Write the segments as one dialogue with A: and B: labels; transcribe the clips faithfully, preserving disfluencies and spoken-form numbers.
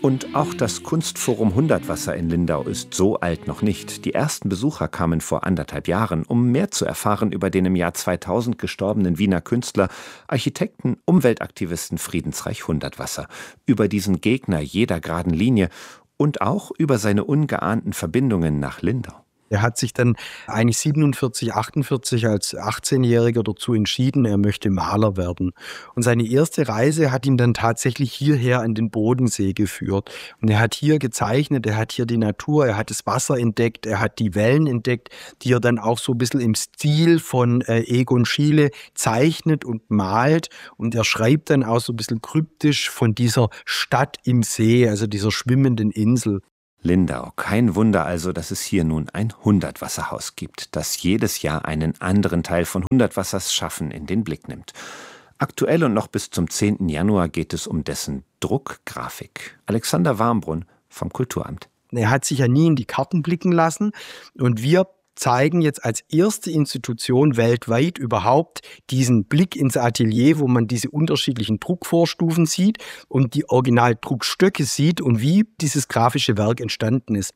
A: Und auch das Kunstforum Hundertwasser in Lindau ist so alt noch nicht. Die ersten Besucher kamen vor anderthalb Jahren, um mehr zu erfahren über den im Jahr zweitausend gestorbenen Wiener Künstler, Architekten, Umweltaktivisten Friedensreich Hundertwasser, über diesen Gegner jeder geraden Linie und auch über seine ungeahnten Verbindungen nach Lindau.
B: Er hat sich dann eigentlich siebenundvierzig, achtundvierzig als achtzehnjähriger dazu entschieden, er möchte Maler werden. Und seine erste Reise hat ihn dann tatsächlich hierher an den Bodensee geführt. Und er hat hier gezeichnet, er hat hier die Natur, er hat das Wasser entdeckt, er hat die Wellen entdeckt, die er dann auch so ein bisschen im Stil von äh, Egon Schiele zeichnet und malt. Und er schreibt dann auch so ein bisschen kryptisch von dieser Stadt im See, also dieser schwimmenden Insel.
A: Lindau, kein Wunder also, dass es hier nun ein Hundertwasserhaus gibt, das jedes Jahr einen anderen Teil von Hundertwassers Schaffen in den Blick nimmt. Aktuell und noch bis zum zehnten Januar geht es um dessen Druckgrafik. Alexander Warmbrunn vom Kulturamt.
B: Er hat sich ja nie in die Karten blicken lassen und wir zeigen jetzt als erste Institution weltweit überhaupt diesen Blick ins Atelier, wo man diese unterschiedlichen Druckvorstufen sieht und die Originaldruckstöcke sieht und wie dieses grafische Werk entstanden ist.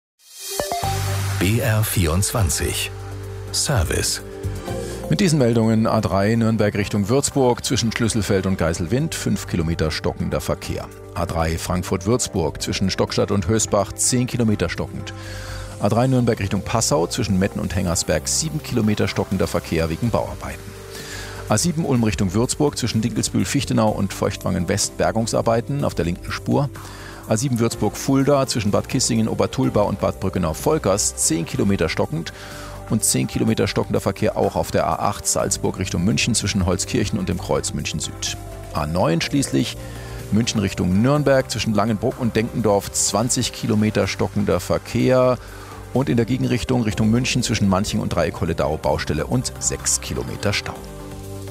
C: B R vierundzwanzig Service.
D: Mit diesen Meldungen A drei Nürnberg Richtung Würzburg zwischen Schlüsselfeld und Geiselwind, fünf Kilometer stockender Verkehr. A drei Frankfurt-Würzburg zwischen Stockstadt und Hösbach, zehn Kilometer stockend. A drei Nürnberg Richtung Passau zwischen Metten und Hengersberg, sieben Kilometer stockender Verkehr wegen Bauarbeiten. A sieben Ulm Richtung Würzburg zwischen Dinkelsbühl-Fichtenau und Feuchtwangen-West Bergungsarbeiten auf der linken Spur. A sieben Würzburg-Fulda zwischen Bad Kissingen, Obertulba und Bad Brückenau-Volkers, zehn Kilometer stockend. Und zehn Kilometer stockender Verkehr auch auf der A acht Salzburg Richtung München zwischen Holzkirchen und dem Kreuz München Süd. A neun schließlich München Richtung Nürnberg zwischen Langenbruck und Denkendorf, zwanzig Kilometer stockender Verkehr. Und in der Gegenrichtung Richtung München zwischen Manching und Dreieck-Holledau Baustelle und sechs Kilometer Stau.